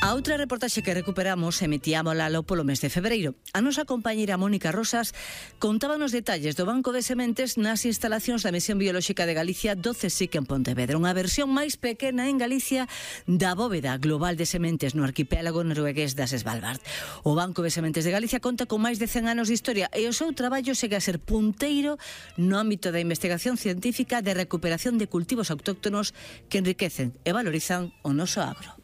A outra reportaxe que recuperamos emitiámola polo mes de febreiro. A nosa compañeira Mónica Rosas contaba nos detalles do Banco de Sementes nas instalacións da Misión Biolóxica de Galicia do CSIC en Pontevedra, unha versión máis pequena en Galicia da bóveda global de sementes no arquipélago noruegués das Svalbard. O Banco de Sementes de Galicia conta con máis de 100 anos de historia e o seu traballo segue a ser punteiro no ámbito da investigación científica de recuperación de cultivos autóctonos que enriquecen e valorizan o noso agro.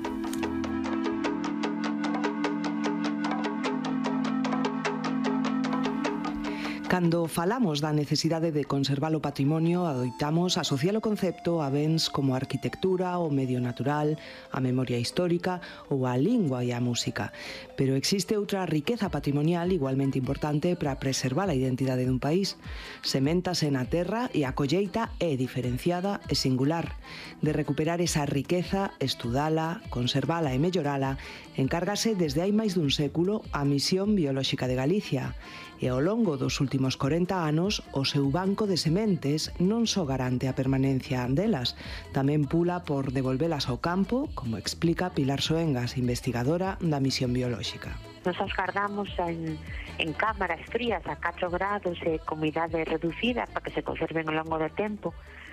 Cando falamos da necesidade de conservar o patrimonio, adoitamos asociar o concepto a bens como a arquitectura, o medio natural, a memoria histórica ou a lingua e a música. Pero existe outra riqueza patrimonial igualmente importante para preservar a identidade dun país. Seméntase na terra e a colleita é diferenciada e singular. De recuperar esa riqueza, estudala, conservala e mellorala, encárgase desde hai máis dun século a Misión Biolóxica de Galicia. E ao longo dos últimos 40 anos, o seu banco de sementes non só garante a permanencia delas, tamén pula por devolvelas ao campo, como explica Pilar Soengas, investigadora da Misión Biolóxica. Nos as guardamos en cámaras frías a 4 grados e con humidade reducida para que se conserven ao longo do tempo.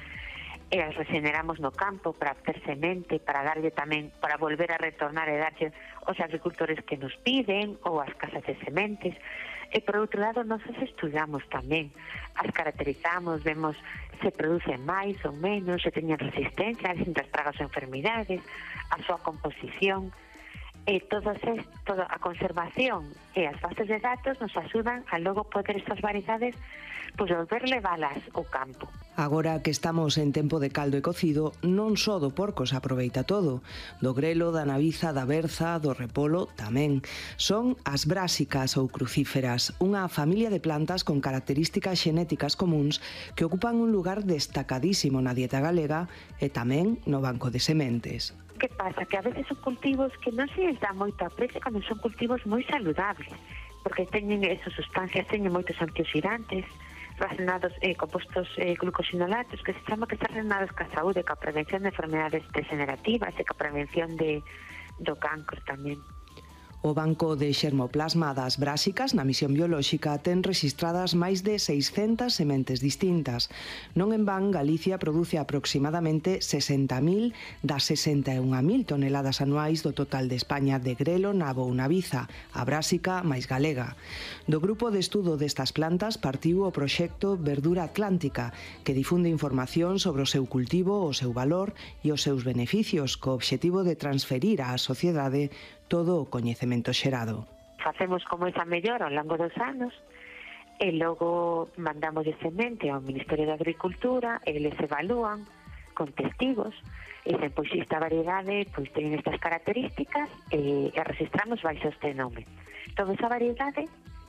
E as regeneramos no campo para ter semente, para darlle tamén, para volver a retornar e darlle aos agricultores que nos piden ou as casas de sementes. E por outro lado, nós as estudamos tamén, as caracterizamos, vemos se producen máis ou menos, se teñen resistencia a distintas pragas ou enfermidades, a súa composición, e toda a conservación e as bases de datos nos axudan a logo poder estas variedades volver levalas ao campo. Agora que estamos en tempo de caldo e cocido, non só do porco se aproveita todo, do grelo, da naviza, da berza, do repolo tamén. Son as brásicas ou crucíferas, unha familia de plantas con características xenéticas comuns que ocupan un lugar destacadísimo na dieta galega e tamén no banco de sementes. Que pasa? Que a veces son cultivos que non se les dá moito aprecio cando son cultivos moi saludables, porque teñen esas sustancias, teñen moitos antioxidantes, relacionados compostos glucosinolatos que se chama que están relacionados ca saúde, ca prevención de enfermedades degenerativas e ca prevención do cancro tamén. O Banco de Xermoplasma das Brásicas na Misión Biolóxica ten rexistradas máis de 600 sementes distintas. Non en van, Galicia produce aproximadamente 60.000 das 61.000 toneladas anuais do total de España de grelo, nabo ou naviza, a brásica máis galega. Do grupo de estudo destas plantas partiu o proxecto Verdura Atlántica, que difunde información sobre o seu cultivo, o seu valor e os seus beneficios, co obxectivo de transferir á sociedade todo o coñecemento xerado. Facemos como esa mellora ao longo dos anos e logo mandamos de semente ao Ministerio de Agricultura, eles evalúan con testigos e dicen, pois esta variedade pois ten estas características e registramos baixo este nome. Toda esa variedade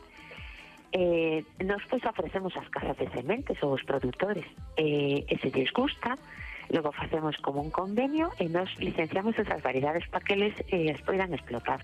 nos pois ofrecemos as casas de sementes ou os produtores e se les gusta, logo facemos como un convenio e nos licenciamos esas variedades para que eles as poidan explotar.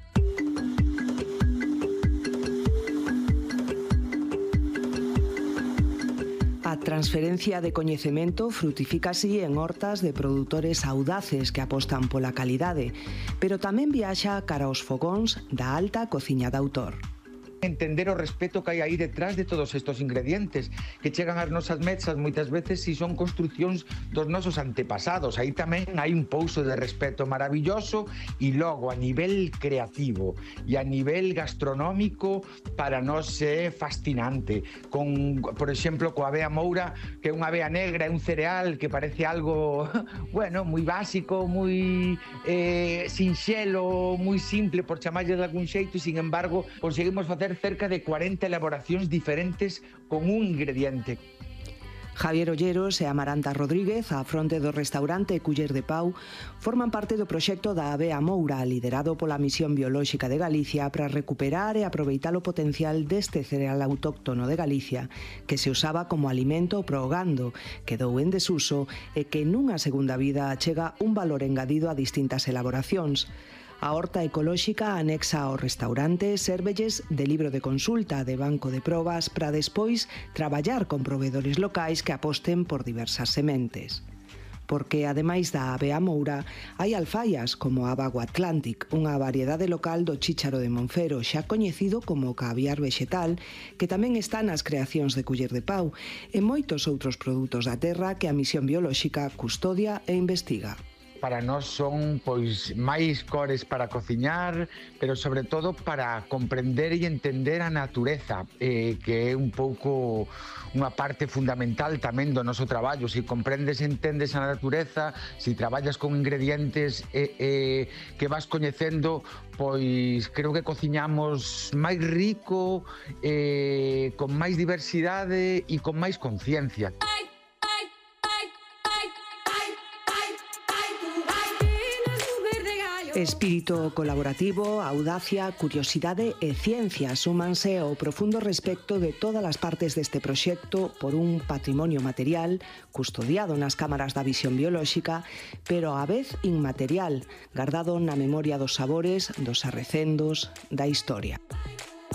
A transferencia de coñecemento frutifica así en hortas de produtores audaces que apostan pola calidade, pero tamén viaxa cara aos fogóns da alta cociña de autor. Entender o respeto que hai aí detrás de todos estos ingredientes que chegan ás nosas mesas moitas veces si son construcións dos nosos antepasados. Aí tamén hai un pouso de respeto maravilloso e logo a nivel creativo e a nivel gastronómico para nós é fascinante. Por exemplo, coa avea moura, que é unha avea negra, é un cereal que parece algo, bueno, moi básico, moi sinxelo, moi simple por chamarlle de algún xeito e, sin embargo, conseguimos facer cerca de 40 elaboracións diferentes con un ingrediente. Javier Olleros e Amaranta Rodríguez, á fronte do restaurante Culler de Pau, forman parte do proxecto da Avea Moura, liderado pola Misión Biolóxica de Galicia para recuperar e aproveitar o potencial deste cereal autóctono de Galicia, que se usaba como alimento pro gando, quedou en desuso e que nunha segunda vida chega un valor engadido a distintas elaboracións. A horta ecolóxica anexa ao restaurante sérvelles de libro de consulta, de banco de probas, para despois traballar con proveedores locais que aposten por diversas sementes. porque ademais da ave amoura, hai alfaias como a Vago Atlantic, unha variedade local do chícharo de Monfero, xa coñecido como caviar vexetal, que tamén está nas creacións de Culler de Pau, e moitos outros produtos da terra que a Misión Biolóxica custodia e investiga. Para nós son pois máis cores para cociñar, pero sobre todo para comprender e entender a natureza, que é un pouco unha parte fundamental tamén do noso traballo. Se comprendes e entendes a natureza, se traballas con ingredientes que vas coñecendo, pois creo que cociñamos máis rico, con máis diversidade e con máis conciencia. Espírito colaborativo, audacia, curiosidade e ciencia súmanse ao profundo respecto de todas as partes deste proxecto por un patrimonio material custodiado nas cámaras da Visión Biolóxica, pero á vez inmaterial, guardado na memoria dos sabores, dos arrecendos, da historia.